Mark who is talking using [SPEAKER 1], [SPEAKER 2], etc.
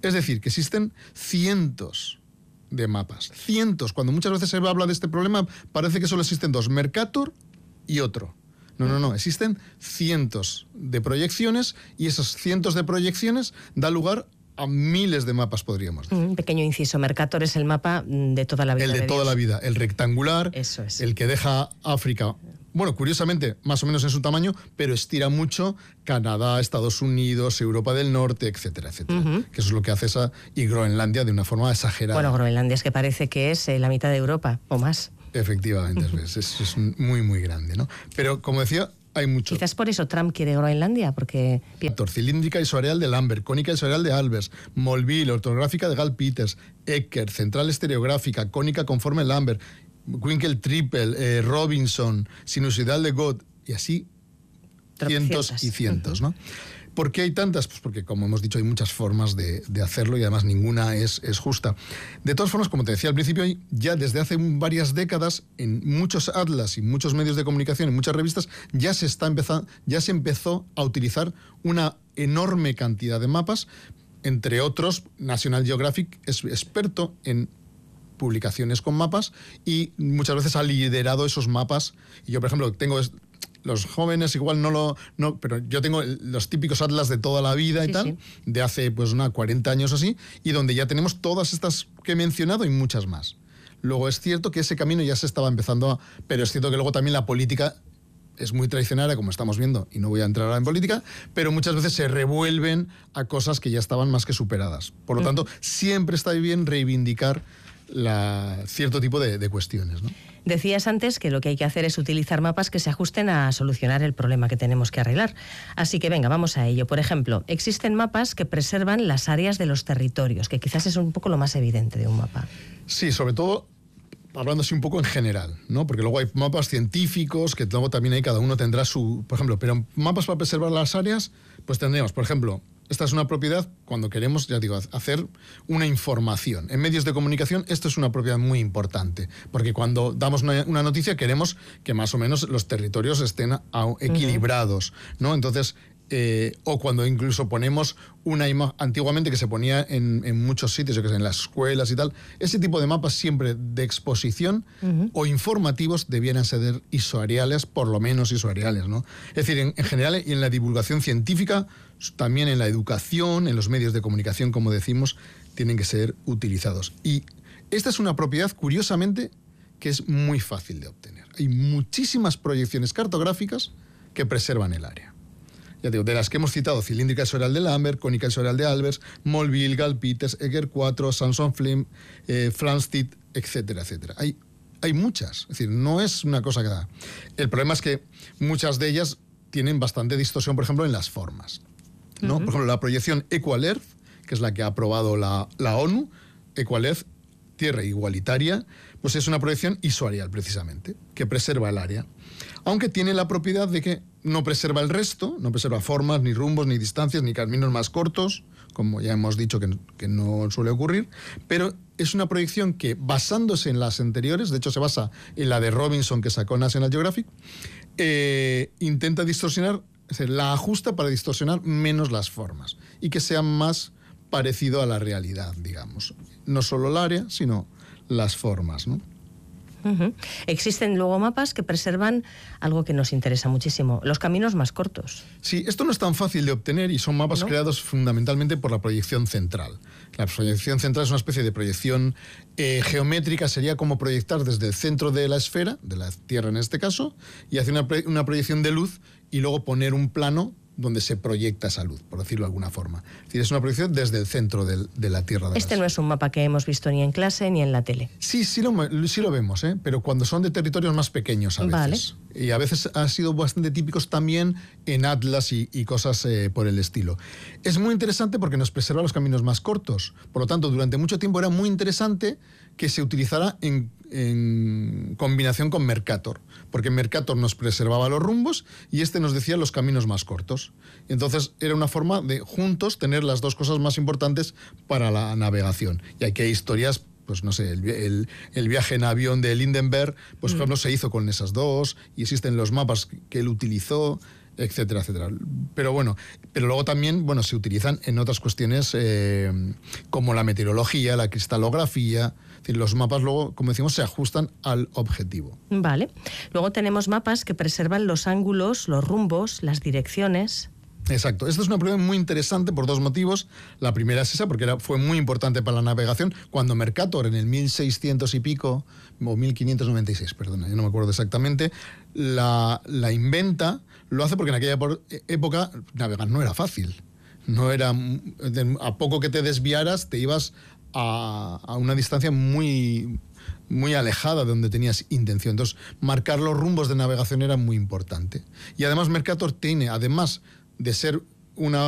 [SPEAKER 1] Es decir, que existen cientos de mapas. Cientos. Cuando muchas veces se habla de este problema, parece que solo existen dos, Mercator y otro. No. Existen cientos de proyecciones y esos cientos de proyecciones dan lugar a miles de mapas, podríamos decir.
[SPEAKER 2] Un pequeño inciso. Mercator es el mapa de toda la vida.
[SPEAKER 1] El de toda la vida. El rectangular.
[SPEAKER 2] Eso es.
[SPEAKER 1] El que deja África, bueno, curiosamente, más o menos en su tamaño, pero estira mucho Canadá, Estados Unidos, Europa del Norte, etcétera, etcétera. Que eso es lo que hace esa, y Groenlandia de una forma exagerada.
[SPEAKER 2] Bueno, Groenlandia es que parece que es la mitad de Europa o más.
[SPEAKER 1] Efectivamente, es muy, muy grande, ¿no? Pero, como decía, hay mucho.
[SPEAKER 2] Quizás por eso Trump quiere Groenlandia, porque...
[SPEAKER 1] Cilíndrica isoareal de Lambert, cónica isoareal de Albers, Molville, ortográfica de Gal Peters, Eckert, central estereográfica, cónica conforme Lambert, Winkel Triple, Robinson, sinusoidal de Gott, y así cientos y cientos, ¿no? ¿Por qué hay tantas? Pues porque, como hemos dicho, hay muchas formas de hacerlo y además ninguna es justa. De todas formas, como te decía al principio, ya desde hace varias décadas, en muchos atlas y muchos medios de comunicación, en muchas revistas, ya se empezó a utilizar una enorme cantidad de mapas, entre otros, National Geographic es experto en publicaciones con mapas y muchas veces ha liderado esos mapas. Y yo, por ejemplo, tengo... Los jóvenes igual pero yo tengo los típicos atlas de toda la vida y tal, de hace 40 años o así, y donde ya tenemos todas estas que he mencionado y muchas más. Luego es cierto que ese camino ya se estaba empezando pero es cierto que luego también la política es muy traicionera, como estamos viendo, y no voy a entrar ahora en política, pero muchas veces se revuelven a cosas que ya estaban más que superadas. Por lo tanto, siempre está bien reivindicar cierto tipo de cuestiones, ¿no?
[SPEAKER 2] Decías antes que lo que hay que hacer es utilizar mapas que se ajusten a solucionar el problema que tenemos que arreglar. Así que venga, vamos a ello. Por ejemplo, existen mapas que preservan las áreas de los territorios, que quizás es un poco lo más evidente de un mapa.
[SPEAKER 1] Sí, sobre todo hablando así un poco en general, ¿no? Porque luego hay mapas científicos que luego también hay, cada uno tendrá su... Por ejemplo, pero mapas para preservar las áreas, pues tendríamos, por ejemplo... Esta es una propiedad cuando queremos, ya digo, hacer una información. En medios de comunicación esto es una propiedad muy importante, porque cuando damos una noticia queremos que más o menos los territorios estén equilibrados, ¿no? Entonces, o cuando incluso ponemos una imagen, antiguamente que se ponía en muchos sitios, yo que sé, en las escuelas y tal, ese tipo de mapas siempre de exposición o informativos debieran ser isoareales, por lo menos isoareales, ¿no? Es decir, en general y en la divulgación científica, también en la educación, en los medios de comunicación, como decimos, tienen que ser utilizados. Y esta es una propiedad, curiosamente, que es muy fácil de obtener. Hay muchísimas proyecciones cartográficas que preservan el área. Ya digo, de las que hemos citado, cilíndrica isoareal de Lambert, cónica isoareal de Albers, Molville, Gal Peters, Eckert 4, Samson Flem, Flamsteed, etcétera, etcétera. Hay muchas, es decir, no es una cosa que da. El problema es que muchas de ellas tienen bastante distorsión, por ejemplo, en las formas, ¿no? Por ejemplo, la proyección Equal Earth, que es la que ha aprobado la ONU, Equal Earth, Tierra Igualitaria, pues es una proyección isoareal, precisamente, que preserva el área. Aunque tiene la propiedad de que no preserva el resto, no preserva formas, ni rumbos, ni distancias, ni caminos más cortos, como ya hemos dicho que no suele ocurrir, pero es una proyección que, basándose en las anteriores, de hecho se basa en la de Robinson que sacó National Geographic, intenta distorsionar, es decir, la ajusta para distorsionar menos las formas y que sea más parecido a la realidad, digamos. No solo el área, sino las formas, ¿no?
[SPEAKER 2] Existen luego mapas que preservan algo que nos interesa muchísimo, los caminos más cortos.
[SPEAKER 1] Sí, esto no es tan fácil de obtener y son mapas creados fundamentalmente por la proyección central. La proyección central es una especie de proyección geométrica, sería como proyectar desde el centro de la esfera, de la Tierra en este caso, y hacer una proyección de luz y luego poner un plano donde se proyecta esa luz, por decirlo de alguna forma. Es decir, es una proyección desde el centro de la Tierra.
[SPEAKER 2] Este no es un mapa que hemos visto ni en clase ni en la tele.
[SPEAKER 1] Sí lo vemos, pero cuando son de territorios más pequeños a veces. Vale. Y a veces han sido bastante típicos también en atlas y cosas por el estilo. Es muy interesante porque nos preserva los caminos más cortos. Por lo tanto, durante mucho tiempo era muy interesante que se utilizara en combinación con Mercator, porque Mercator nos preservaba los rumbos y nos decía los caminos más cortos. Entonces era una forma de juntos tener las dos cosas más importantes para la navegación. Y aquí hay historias, pues no sé, el viaje en avión de Lindenberg, pues por ejemplo se hizo con esas dos y existen los mapas que él utilizó. etcétera, etcétera. Pero bueno, pero luego también, bueno, se utilizan en otras cuestiones como la meteorología, la cristalografía. Es decir, los mapas luego, como decimos, se ajustan al objetivo.
[SPEAKER 2] Vale. Luego tenemos mapas que preservan los ángulos, los rumbos, las direcciones.
[SPEAKER 1] Exacto. Esta es una prueba muy interesante por dos motivos. La primera es esa, porque fue muy importante para la navegación. Cuando Mercator, en el 1600 y pico, o 1596, perdona, yo no me acuerdo exactamente, la inventa, lo hace porque en aquella época navegar no era fácil. No era, a poco que te desviaras, te ibas a una distancia muy alejada de donde tenías intención. Entonces, marcar los rumbos de navegación era muy importante. Y además Mercator tiene, además de ser una